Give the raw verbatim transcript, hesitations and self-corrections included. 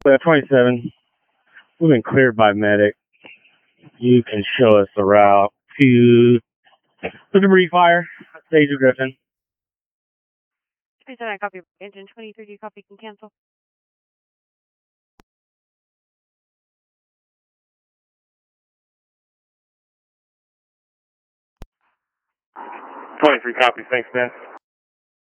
Uh, twenty-seven. We've been cleared by medic. You can show us the route to the debris fire. Stage of Griffin. twenty-seven, I copy. Engine twenty-three, do you copy? Can cancel. twenty-three, copy. Thanks, man.